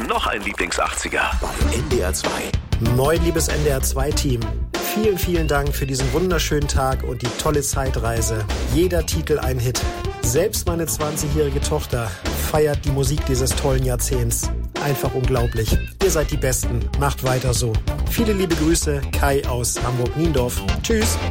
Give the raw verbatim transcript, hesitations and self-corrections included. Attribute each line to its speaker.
Speaker 1: noch ein Lieblings-achtziger?
Speaker 2: Bei N D R zwei.
Speaker 3: Moin, liebes N D R zwei Team. Vielen, vielen Dank für diesen wunderschönen Tag und die tolle Zeitreise. Jeder Titel ein Hit. Selbst meine zwanzigjährige Tochter feiert die Musik dieses tollen Jahrzehnts. Einfach unglaublich. Ihr seid die Besten. Macht weiter so. Viele liebe Grüße, Kai aus Hamburg-Niendorf. Tschüss.